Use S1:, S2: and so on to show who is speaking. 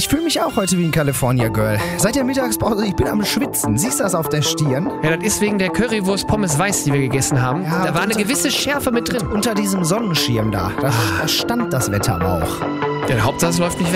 S1: Ich fühle mich auch heute wie ein California Girl. Seit der Mittagspause, ich bin am Schwitzen. Siehst du das auf der Stirn?
S2: Ja, das ist wegen der Currywurst Pommes Weiß, die wir gegessen haben.
S1: Ja,
S2: da war eine gewisse Schärfe mit drin.
S1: Unter diesem Sonnenschirm da stand das Wetter aber auch.
S2: Ja, Hauptsache es läuft nicht weg.